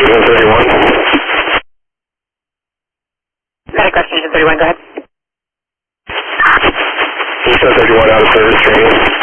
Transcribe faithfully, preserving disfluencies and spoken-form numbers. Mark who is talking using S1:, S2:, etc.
S1: Houston thirty-one.
S2: Medic Rescue Houston thirty-one, go ahead.
S1: Houston thirty-one out of service training.